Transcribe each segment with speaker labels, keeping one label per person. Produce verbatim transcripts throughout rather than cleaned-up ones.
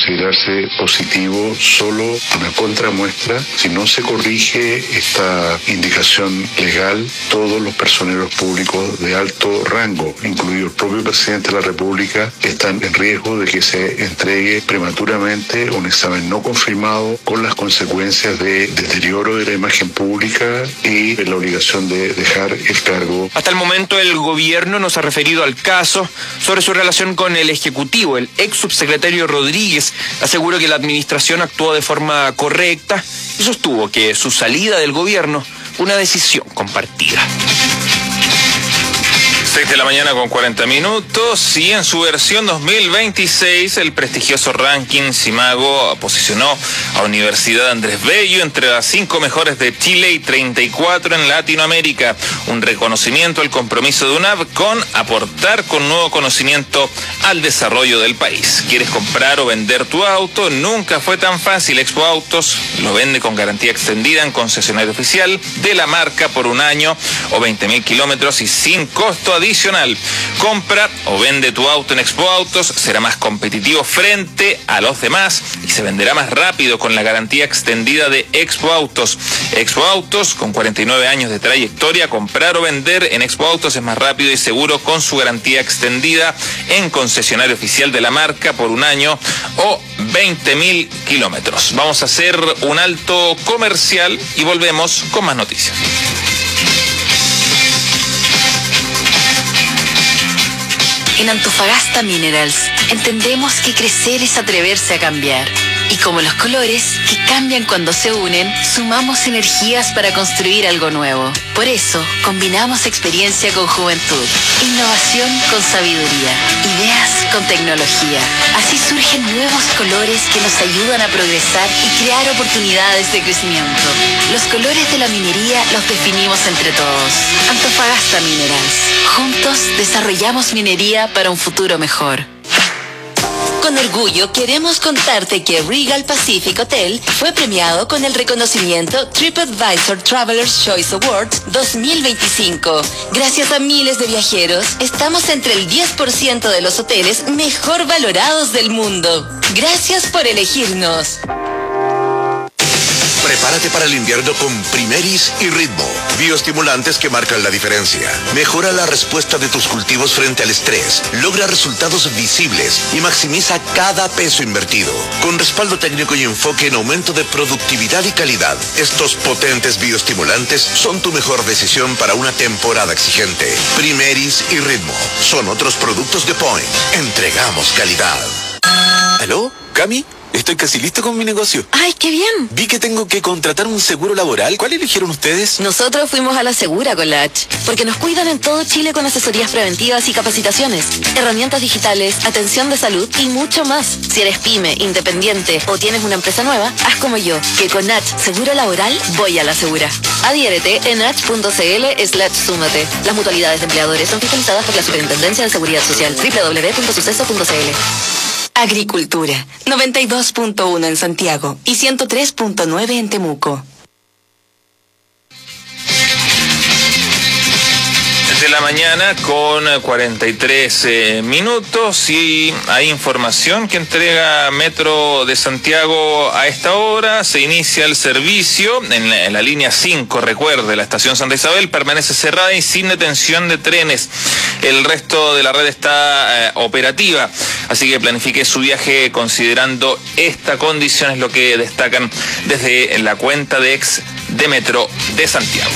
Speaker 1: considerarse positivo solo una contramuestra. Si no se corrige esta indicación legal, todos los personeros públicos de alto rango, incluido el propio presidente de la República, están en riesgo de que se entregue prematuramente un examen no confirmado, con las consecuencias de deterioro de la imagen pública y la obligación de dejar el cargo.
Speaker 2: Hasta el momento el gobierno no se ha referido al caso. Sobre su relación con el Ejecutivo, el ex subsecretario Rodríguez aseguró que la administración actuó de forma correcta y sostuvo que su salida del gobierno fue una decisión compartida. seis de la mañana con cuarenta minutos, y en su versión dos mil veintiséis el prestigioso ranking Simago posicionó a Universidad Andrés Bello entre las cinco mejores de Chile y treinta y cuatro en Latinoamérica. Un reconocimiento al compromiso de UNAV con aportar con nuevo conocimiento al desarrollo del país. ¿Quieres comprar o vender tu auto? Nunca fue tan fácil. Expo Autos lo vende con garantía extendida en concesionario oficial de la marca por un año o veinte mil kilómetros y sin costo adicional. Adicional. Compra o vende tu auto en Expo Autos, será más competitivo frente a los demás y se venderá más rápido con la garantía extendida de Expo Autos. Expo Autos, con cuarenta y nueve años de trayectoria, comprar o vender en Expo Autos es más rápido y seguro con su garantía extendida en concesionario oficial de la marca por un año o veinte mil kilómetros. Vamos a hacer un alto comercial y volvemos con más noticias.
Speaker 3: En Antofagasta Minerals entendemos que crecer es atreverse a cambiar. Y como los colores, que cambian cuando se unen, sumamos energías para construir algo nuevo. Por eso, combinamos experiencia con juventud, innovación con sabiduría, ideas con tecnología. Así surgen nuevos colores que nos ayudan a progresar y crear oportunidades de crecimiento. Los colores de la minería los definimos entre todos. Antofagasta Minerals. Juntos desarrollamos minería para un futuro mejor. Con orgullo queremos contarte que Regal Pacific Hotel fue premiado con el reconocimiento TripAdvisor Traveler's Choice Awards dos mil veinticinco. Gracias a miles de viajeros, estamos entre el diez por ciento de los hoteles mejor valorados del mundo. Gracias por elegirnos.
Speaker 4: Prepárate para el invierno con Primeris y Ritmo, bioestimulantes que marcan la diferencia. Mejora la respuesta de tus cultivos frente al estrés, logra resultados visibles y maximiza cada peso invertido. Con respaldo técnico y enfoque en aumento de productividad y calidad, estos potentes bioestimulantes son tu mejor decisión para una temporada exigente. Primeris y Ritmo son otros productos de Point. Entregamos calidad.
Speaker 5: ¿Aló? ¿Cami? Estoy casi listo con mi negocio.
Speaker 3: ¡Ay, qué bien!
Speaker 5: Vi que tengo que contratar un seguro laboral. ¿Cuál eligieron ustedes?
Speaker 3: Nosotros fuimos a la Segura con la H, porque nos cuidan en todo Chile con asesorías preventivas y capacitaciones, herramientas digitales, atención de salud y mucho más. Si eres pyme, independiente o tienes una empresa nueva, haz como yo, que con H Seguro Laboral voy a la Segura. Adhiérete en h.cl slash súmate. Las mutualidades de empleadores son fiscalizadas por la Superintendencia de Seguridad Social. doble u doble u doble u punto suceso punto c l. Agricultura, noventa y dos punto uno en Santiago y ciento tres punto nueve en Temuco.
Speaker 2: De la mañana con cuarenta y tres eh, minutos, y hay información que entrega Metro de Santiago a esta hora. Se inicia el servicio en la, en la línea cinco, recuerde, la estación Santa Isabel permanece cerrada y sin detención de trenes. El resto de la red está eh, operativa, así que planifique su viaje considerando esta condición, es lo que destacan desde la cuenta de ex de Metro de Santiago.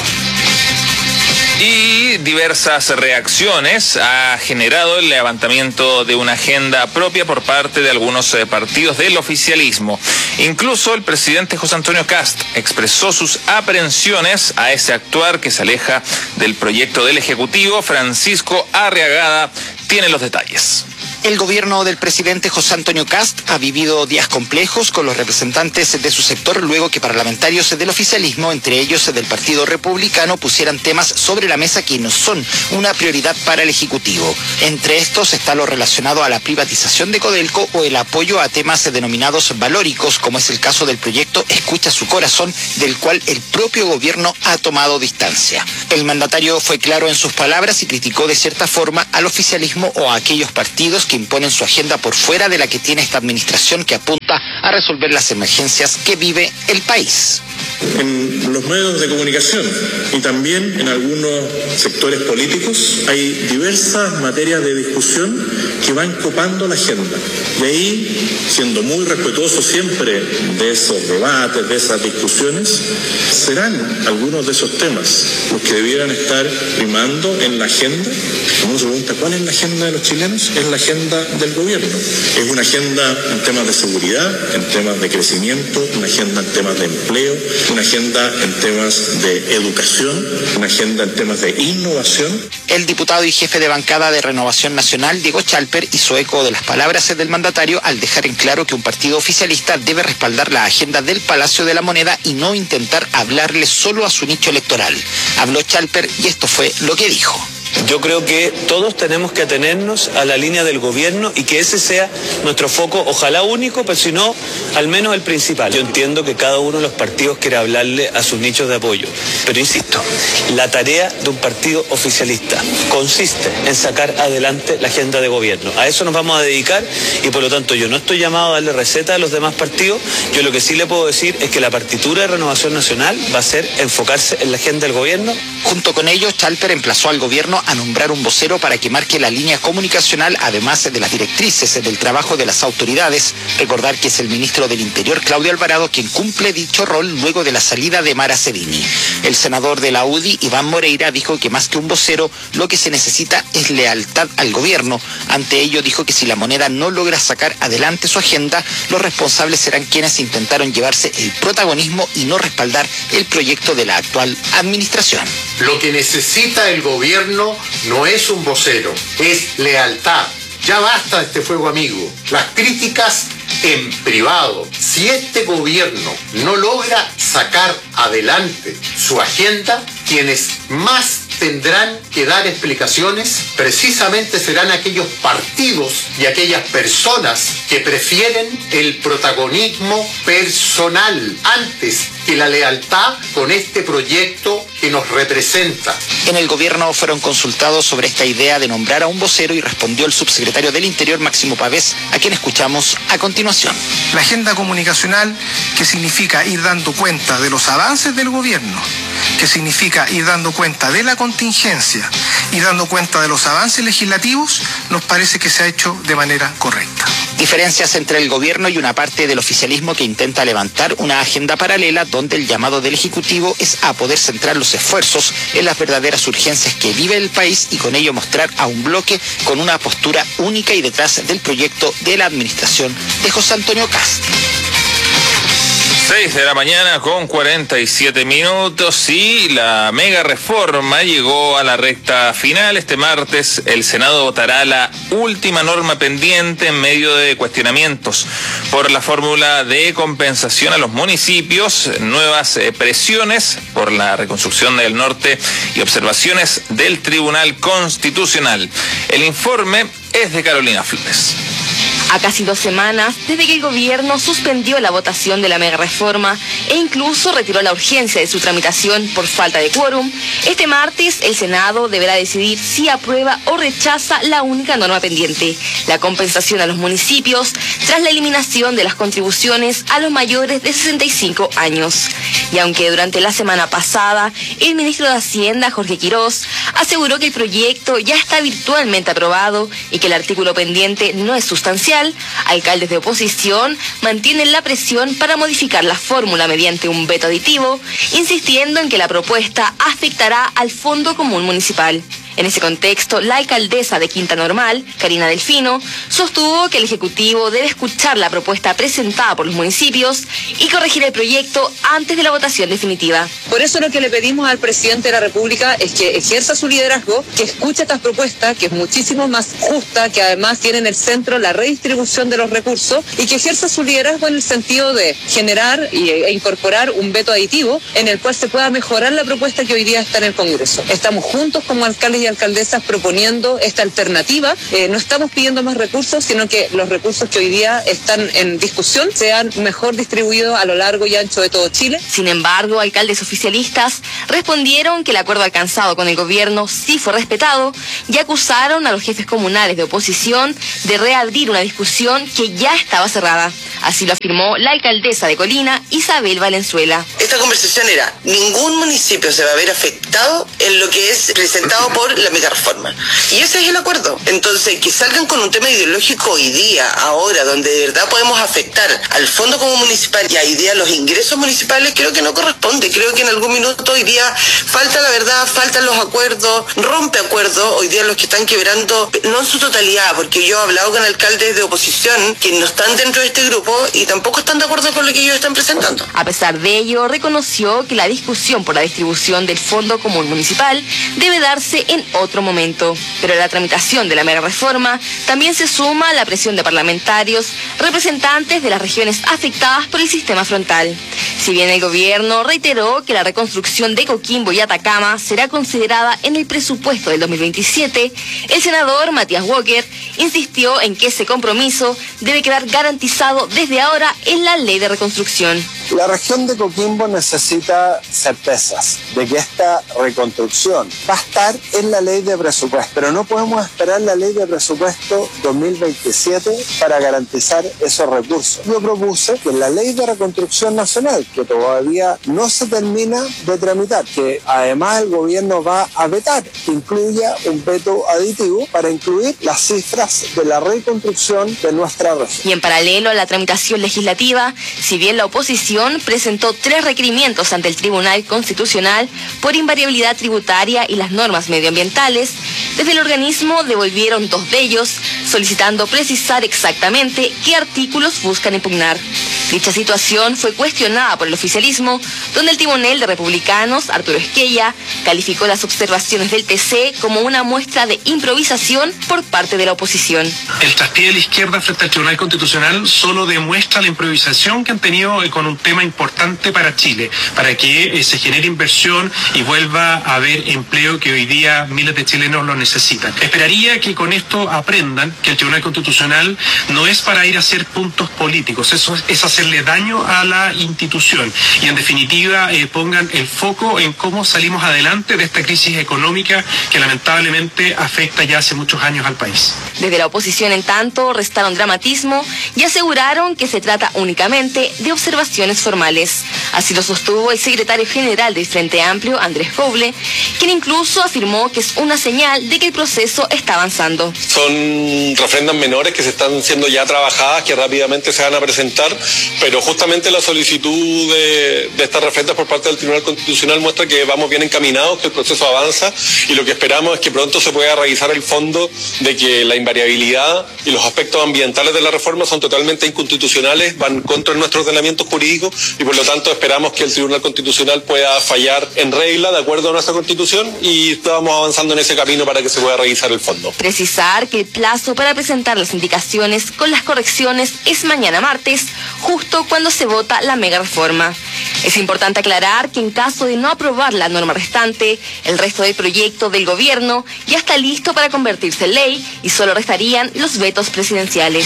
Speaker 2: Y diversas reacciones ha generado el levantamiento de una agenda propia por parte de algunos eh, partidos del oficialismo. Incluso el presidente José Antonio Kast expresó sus aprehensiones a ese actuar que se aleja del proyecto del Ejecutivo. Francisco Arriagada tiene los detalles.
Speaker 6: El gobierno del presidente José Antonio Kast ha vivido días complejos con los representantes de su sector luego que parlamentarios del oficialismo, entre ellos del Partido Republicano, pusieran temas sobre la mesa que no son una prioridad para el Ejecutivo. Entre estos está lo relacionado a la privatización de Codelco o el apoyo a temas denominados valóricos, como es el caso del proyecto Escucha su Corazón, del cual el propio gobierno ha tomado distancia. El mandatario fue claro en sus palabras y criticó de cierta forma al oficialismo o a aquellos partidos que imponen su agenda por fuera de la que tiene esta administración, que apunta a resolver las emergencias que vive el país.
Speaker 7: En los medios de comunicación y también en algunos sectores políticos hay diversas materias de discusión que van copando la agenda. De ahí, siendo muy respetuoso siempre de esos debates, de esas discusiones, serán algunos de esos temas los que debieran estar primando en la agenda. Uno se pregunta, ¿cuál es la agenda de los chilenos? Es la agenda del gobierno. Es una agenda en temas de seguridad, en temas de crecimiento, una agenda en temas de empleo, una agenda en temas de educación, una agenda en temas de innovación.
Speaker 6: El diputado y jefe de bancada de Renovación Nacional, Diego Chalper, hizo eco de las palabras del mandatario al dejar en claro que un partido oficialista debe respaldar la agenda del Palacio de la Moneda y no intentar hablarle solo a su nicho electoral. Habló Chalper y esto fue lo que dijo.
Speaker 8: Yo creo que todos tenemos que atenernos a la línea del gobierno y que ese sea nuestro foco, ojalá único, pero si no, al menos el principal. Yo entiendo que cada uno de los partidos quiere hablarle a sus nichos de apoyo, pero insisto, la tarea de un partido oficialista consiste en sacar adelante la agenda de gobierno. A eso nos vamos a dedicar y por lo tanto yo no estoy llamado a darle receta a los demás partidos. Yo lo que sí le puedo decir es que la partitura de Renovación Nacional va a ser enfocarse en la agenda del gobierno.
Speaker 6: Junto con ello, Chalper emplazó al gobierno a nombrar un vocero para que marque la línea comunicacional, además de las directrices del trabajo de las autoridades. Recordar que es el ministro del Interior, Claudio Alvarado, quien cumple dicho rol luego de la salida de Mara Cedini. El senador de la U D I, Iván Moreira, dijo que más que un vocero, lo que se necesita es lealtad al gobierno. Ante ello, dijo que si la Moneda no logra sacar adelante su agenda, los responsables serán quienes intentaron llevarse el protagonismo y no respaldar el proyecto de la actual administración.
Speaker 9: Lo que necesita el gobierno no es un vocero, es lealtad. Ya basta de este fuego amigo. Las críticas en privado. Si este gobierno no logra sacar adelante su agenda, quienes más tendrán que dar explicaciones precisamente serán aquellos partidos y aquellas personas que prefieren el protagonismo personal antes que la lealtad con este proyecto que nos representa.
Speaker 6: En el gobierno fueron consultados sobre esta idea de nombrar a un vocero y respondió el subsecretario del Interior, Máximo Pavés, a quien escuchamos a continuación.
Speaker 10: La agenda comunicacional, que significa ir dando cuenta de los avances del gobierno, que significa ir dando cuenta de la contingencia y dando cuenta de los avances legislativos, nos parece que se ha hecho de manera correcta.
Speaker 6: Diferencias entre el gobierno y una parte del oficialismo que intenta levantar una agenda paralela donde el llamado del Ejecutivo es a poder centrar los esfuerzos en las verdaderas urgencias que vive el país y con ello mostrar a un bloque con una postura única y detrás del proyecto de la administración de José Antonio Kast.
Speaker 2: seis de la mañana con cuarenta y siete minutos y la mega reforma llegó a la recta final. Este martes el Senado votará la última norma pendiente en medio de cuestionamientos por la fórmula de compensación a los municipios, nuevas eh, presiones por la reconstrucción del norte y observaciones del Tribunal Constitucional. El informe es de Carolina Flores.
Speaker 11: A casi dos semanas desde que el gobierno suspendió la votación de la mega reforma e incluso retiró la urgencia de su tramitación por falta de quórum, este martes el Senado deberá decidir si aprueba o rechaza la única norma pendiente, la compensación a los municipios tras la eliminación de las contribuciones a los mayores de sesenta y cinco años. Y aunque durante la semana pasada el ministro de Hacienda, Jorge Quirós, aseguró que el proyecto ya está virtualmente aprobado y que el artículo pendiente no es sustancial, alcaldes de oposición mantienen la presión para modificar la fórmula mediante un veto aditivo, insistiendo en que la propuesta afectará al Fondo Común Municipal. En ese contexto, la alcaldesa de Quinta Normal, Karina Delfino, sostuvo que el Ejecutivo debe escuchar la propuesta presentada por los municipios y corregir el proyecto antes de la votación definitiva.
Speaker 12: Por eso lo que le pedimos al presidente de la República es que ejerza su liderazgo, que escuche estas propuestas, que es muchísimo más justa, que además tiene en el centro la redistribución de los recursos, y que ejerza su liderazgo en el sentido de generar e incorporar un veto aditivo en el cual se pueda mejorar la propuesta que hoy día está en el Congreso. Estamos juntos como alcaldes y alcaldesas proponiendo esta alternativa. Eh, no estamos pidiendo más recursos, sino que los recursos que hoy día están en discusión sean mejor distribuidos a lo largo y ancho de todo Chile.
Speaker 11: Sin embargo, alcaldes oficiales oficialistas respondieron que el acuerdo alcanzado con el gobierno sí fue respetado y acusaron a los jefes comunales de oposición de reabrir una discusión que ya estaba cerrada. Así lo afirmó la alcaldesa de Colina, Isabel Valenzuela.
Speaker 13: Esta conversación era, ningún municipio se va a ver afectado en lo que es presentado por la megareforma. Y ese es el acuerdo. Entonces, que salgan con un tema ideológico hoy día, ahora, donde de verdad podemos afectar al fondo como municipal y hoy día los ingresos municipales, creo que no corresponde. Creo que en algún minuto hoy día falta la verdad, faltan los acuerdos, rompe acuerdos, hoy día los que están quebrando, no en su totalidad, porque yo he hablado con alcaldes de oposición que no están dentro de este grupo y tampoco están de acuerdo con lo que ellos están presentando.
Speaker 11: A pesar de ello, reconoció que la discusión por la distribución del Fondo Común Municipal debe darse en otro momento. Pero a la tramitación de la mega reforma también se suma la presión de parlamentarios, representantes de las regiones afectadas por el sistema frontal. Si bien el gobierno reiteró que la reconstrucción de Coquimbo y Atacama será considerada en el presupuesto del dos mil veintisiete, el senador Matías Walker insistió en que ese compromiso debe quedar garantizado desde ahora en la ley de reconstrucción.
Speaker 14: La región de Coquimbo necesita certezas de que esta reconstrucción va a estar en la ley de presupuesto, pero no podemos esperar la ley de presupuesto dos mil veintisiete para garantizar esos recursos. Yo propuse que en la ley de reconstrucción nacional, que todavía no se termina de tramitar, que además el gobierno va a vetar, que incluya un veto aditivo para incluir las cifras de la reconstrucción de nuestra región.
Speaker 11: Y en paralelo a la tramitación legislativa, si bien la oposición presentó tres requerimientos ante el Tribunal Constitucional por invariabilidad tributaria y las normas medioambientales, desde el organismo devolvieron dos de ellos, solicitando precisar exactamente qué artículos buscan impugnar. Dicha situación fue cuestionada por el oficialismo, donde el timonel de republicanos, Arturo Esquella, calificó las observaciones del T C como una muestra de improvisación por parte de la oposición.
Speaker 10: El traspié de la izquierda frente al Tribunal Constitucional solo demuestra la improvisación que han tenido con un tema importante para Chile, para que eh, se genere inversión y vuelva a haber empleo que hoy día miles de chilenos lo necesitan. Esperaría que con esto aprendan que el Tribunal Constitucional no es para ir a hacer puntos políticos, eso es, es hacerle daño a la institución y en definitiva eh, pongan el foco en cómo salimos adelante de esta crisis económica que lamentablemente afecta ya hace muchos años al país.
Speaker 11: Desde la oposición, en tanto, restaron dramatismo y aseguraron que se trata únicamente de observaciones formales. Así lo sostuvo el secretario general del Frente Amplio, Andrés Coble, quien incluso afirmó que es una señal de que el proceso está avanzando.
Speaker 15: Son refrendas menores que se están siendo ya trabajadas, que rápidamente se van a presentar, pero justamente la solicitud de, de estas refrendas por parte del Tribunal Constitucional muestra que vamos bien encaminados, que el proceso avanza y lo que esperamos es que pronto se pueda revisar el fondo de que la invariabilidad y los aspectos ambientales de la reforma son totalmente inconstitucionales, van contra nuestro ordenamiento jurídico y por lo tanto esperamos que el Tribunal Constitucional pueda fallar en regla de acuerdo a nuestra Constitución y estamos avanzando en ese camino para que se pueda revisar el fondo.
Speaker 11: Precisar que el plazo para presentar las indicaciones con las correcciones es mañana martes, justo cuando se vota la mega reforma. Es importante aclarar que en caso de no aprobar la norma restante, el resto del proyecto del gobierno ya está listo para convertirse en ley y solo restarían los vetos presidenciales.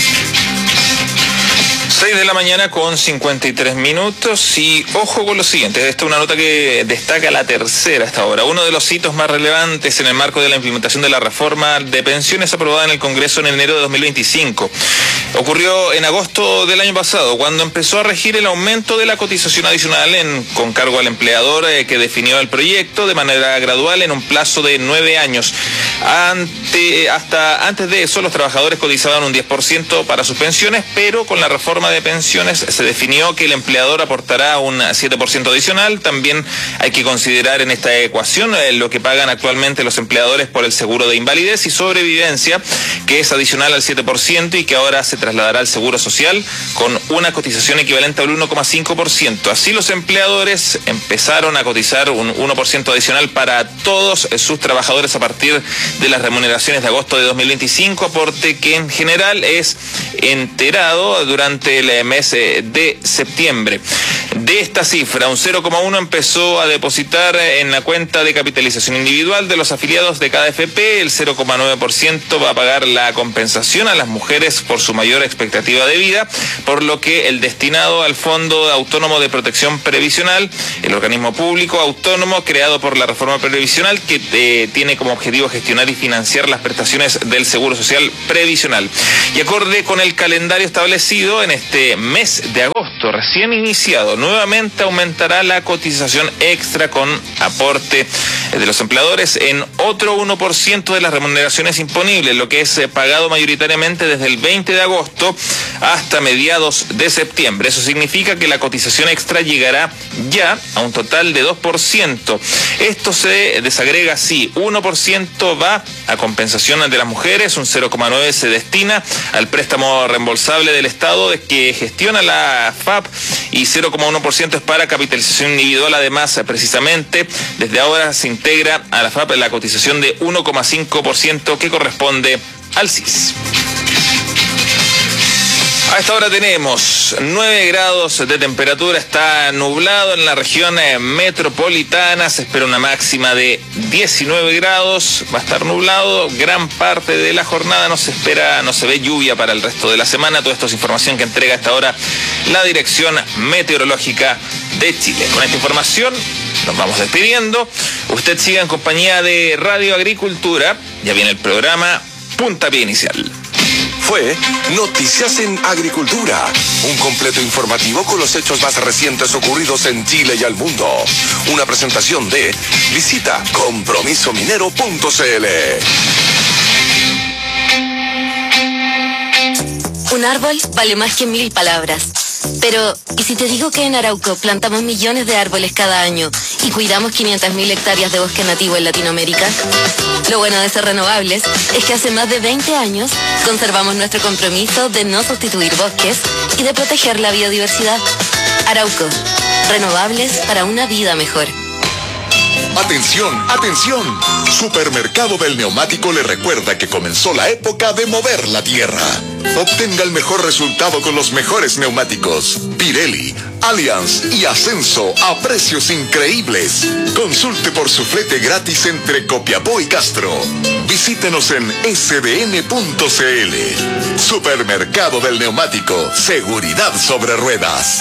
Speaker 2: seis de la mañana con cincuenta y tres minutos y ojo con lo siguiente, esta es una nota que destaca la tercera hasta ahora. Uno de los hitos más relevantes en el marco de la implementación de la reforma de pensiones aprobada en el Congreso en enero de dos mil veinticinco. Ocurrió en agosto del año pasado, cuando empezó a regir el aumento de la cotización adicional en, con cargo al empleador eh, que definió el proyecto de manera gradual en un plazo de nueve años. Ante, hasta antes de eso, los trabajadores cotizaban un diez por ciento para sus pensiones, pero con la reforma de pensiones se definió que el empleador aportará un siete por ciento adicional. También hay que considerar en esta ecuación eh, lo que pagan actualmente los empleadores por el seguro de invalidez y sobrevivencia, que es adicional al siete por ciento y que ahora se trasladará al Seguro Social con una cotización equivalente al uno coma cinco por ciento. Así los empleadores empezaron a cotizar un uno por ciento adicional para todos sus trabajadores a partir de las remuneraciones de agosto de dos mil veinticinco, aporte que en general es enterado durante el mes de septiembre. De esta cifra, un cero coma uno empezó a depositar en la cuenta de capitalización individual de los afiliados de cada A F P, el cero coma nueve por ciento va a pagar la compensación a las mujeres por su mayor mayor expectativa de vida, por lo que el destinado al Fondo Autónomo de Protección Previsional, el organismo público autónomo creado por la reforma previsional que eh, tiene como objetivo gestionar y financiar las prestaciones del Seguro Social Previsional. Y acorde con el calendario establecido en este mes de agosto, recién iniciado, nuevamente aumentará la cotización extra con aporte de los empleadores en otro uno por ciento de las remuneraciones imponibles, lo que es pagado mayoritariamente desde el veinte de agosto hasta mediados de septiembre. Eso significa que la cotización extra llegará ya a un total de dos por ciento. Esto se desagrega así: uno por ciento va a compensación de las mujeres, un cero coma nueve por ciento se destina al préstamo reembolsable del Estado que gestiona la F A P y cero coma uno por ciento es para capitalización individual. Además, precisamente, desde ahora se integra a la F A P la cotización de uno coma cinco por ciento que corresponde al C I S. A esta hora tenemos nueve grados de temperatura, está nublado en la región metropolitana, se espera una máxima de diecinueve grados, va a estar nublado gran parte de la jornada, no se espera, no se ve lluvia para el resto de la semana. Todo esto es información que entrega a esta hora la Dirección Meteorológica de Chile. Con esta información nos vamos despidiendo. Usted sigue en compañía de Radio Agricultura, ya viene el programa Puntapié Inicial.
Speaker 16: Fue Noticias en Agricultura, un completo informativo con los hechos más recientes ocurridos en Chile y al mundo. Una presentación de visita compromiso minero punto c l.
Speaker 17: Un árbol vale más que mil palabras. Pero, ¿y si te digo que en Arauco plantamos millones de árboles cada año y cuidamos quinientas mil hectáreas de bosque nativo en Latinoamérica? Lo bueno de ser renovables es que hace más de veinte años conservamos nuestro compromiso de no sustituir bosques y de proteger la biodiversidad. Arauco, renovables para una vida mejor.
Speaker 18: Atención, atención. Supermercado del Neumático le recuerda que comenzó la época de mover la tierra. Obtenga el mejor resultado con los mejores neumáticos. Pirelli, Allianz y Ascenso a precios increíbles. Consulte por su flete gratis entre Copiapó y Castro. Visítenos en s d n punto c l. Supermercado del Neumático. Seguridad sobre ruedas.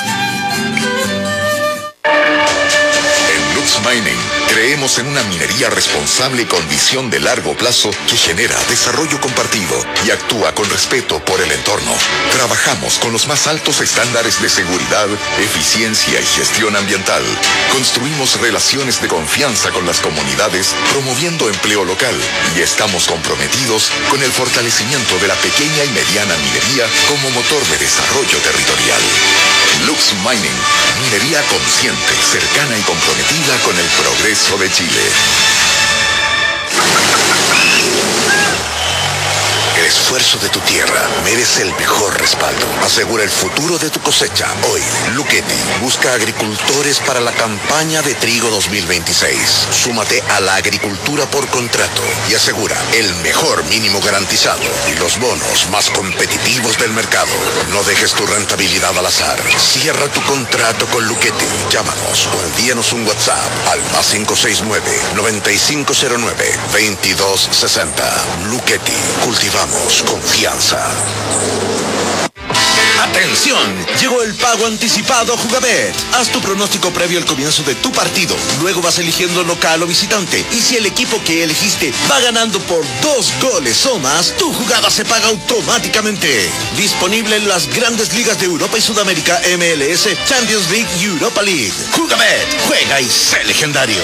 Speaker 18: En Lux Mining creemos en una minería responsable con visión de largo plazo que genera desarrollo compartido y actúa con respeto por el entorno. Trabajamos con los más altos estándares de seguridad, eficiencia y gestión ambiental. Construimos relaciones de confianza con las comunidades, promoviendo empleo local, y estamos comprometidos con el fortalecimiento de la pequeña y mediana minería como motor de desarrollo territorial. Lux Mining, minería consciente, cercana y comprometida con el progreso de Chile. El esfuerzo de tu tierra merece el mejor respaldo. Asegura el futuro de tu cosecha. Hoy, Luchetti busca agricultores para la campaña de trigo dos mil veintiséis. Súmate a la agricultura por contrato y asegura el mejor mínimo garantizado y los bonos más competitivos del mercado. No dejes tu rentabilidad al azar. Cierra tu contrato con Luchetti. Llámanos o envíanos un WhatsApp al más cinco seis nueve, nueve cinco cero nueve, veintidós sesenta. Luchetti. Cultivamos confianza.
Speaker 19: ¡Atención! Llegó el pago anticipado Jugabet. Haz tu pronóstico previo al comienzo de tu partido. Luego vas eligiendo local o visitante. Y si el equipo que elegiste va ganando por dos goles o más, tu jugada se paga automáticamente. Disponible en las grandes ligas de Europa y Sudamérica, M L S, Champions League y Europa League. Jugabet, juega y sé legendario.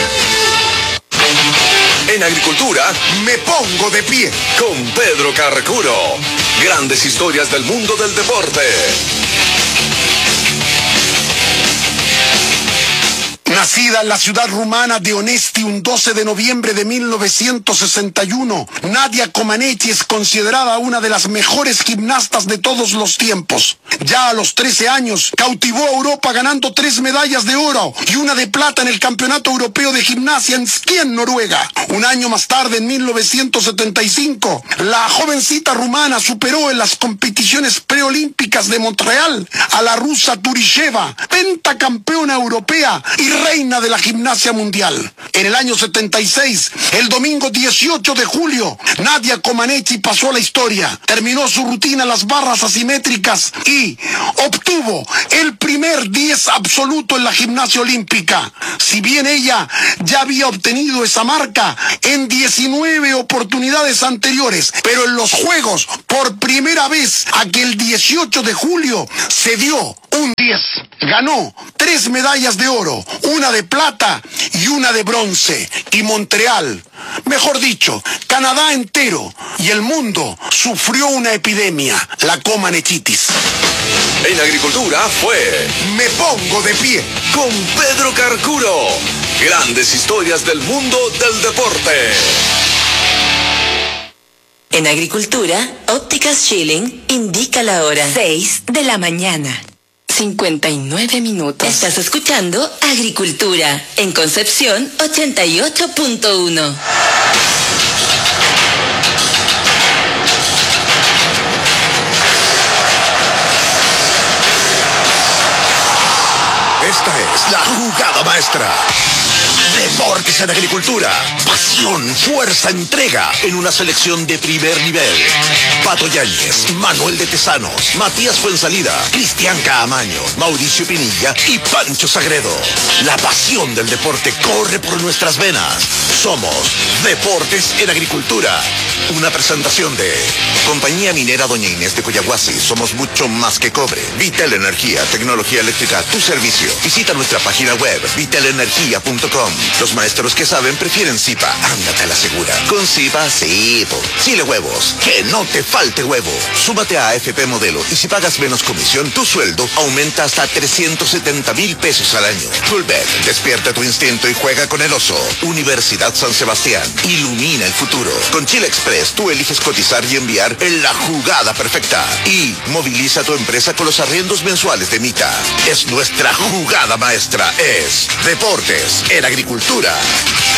Speaker 16: En Agricultura, me pongo de pie con Pedro Carcuro. Grandes historias del mundo del deporte.
Speaker 20: Nacida en la ciudad rumana de Onesti un doce de noviembre de mil novecientos sesenta y uno, Nadia Comaneci es considerada una de las mejores gimnastas de todos los tiempos. Ya a los trece años, cautivó a Europa ganando tres medallas de oro y una de plata en el Campeonato Europeo de Gimnasia en Skien, Noruega. Un año más tarde, en mil novecientos setenta y cinco, la jovencita rumana superó en las competiciones preolímpicas de Montreal a la rusa Turisheva, pentacampeona europea y reina reina de la gimnasia mundial. En el año setenta y seis, el domingo dieciocho de julio, Nadia Comaneci pasó a la historia, terminó su rutina en las barras asimétricas y obtuvo el primer diez absoluto en la gimnasia olímpica. Si bien ella ya había obtenido esa marca en diecinueve oportunidades anteriores, pero en los Juegos, por primera vez, aquel dieciocho de julio, se dio un diez. Ganó tres medallas de oro, una de plata y una de bronce. Y Montreal, mejor dicho, Canadá entero y el mundo sufrió una epidemia, la comanecitis.
Speaker 16: En agricultura fue Me Pongo de Pie con Pedro Carcuro. Grandes historias del mundo del deporte.
Speaker 21: En agricultura, Ópticas Schilling indica la hora.
Speaker 3: seis de la mañana. cincuenta y nueve minutos.
Speaker 21: Estás escuchando Agricultura en Concepción ochenta y ocho punto uno.
Speaker 4: Esta es la jugada maestra. Deportes en agricultura. Pasión, fuerza, entrega en una selección de primer nivel. Pato Yáñez, Manuel de Tesanos, Matías Fuensalida, Cristian Caamaño, Mauricio Pinilla y Pancho Sagredo. La pasión del deporte corre por nuestras venas. Somos Deportes en Agricultura. Una presentación de Compañía Minera Doña Inés de Coyahuasi. Somos mucho más que cobre. Vitel Energía, tecnología eléctrica a tu servicio. Visita nuestra página web vitel energía punto com. Los maestros que saben prefieren Zipa. Ándate a la segura. Con Zipa, sí, po. Chile Huevos. Que no te falte huevo. Súmate a A F P Modelo y si pagas menos comisión, tu sueldo aumenta hasta trescientos setenta mil pesos al año. Fullback, despierta tu instinto y juega con el oso. Universidad San Sebastián. Ilumina el futuro. Con Chile Express, tú eliges cotizar y enviar en la jugada perfecta. Y moviliza tu empresa con los arriendos mensuales de Mita. Es nuestra jugada maestra. Es Deportes en Agricultura.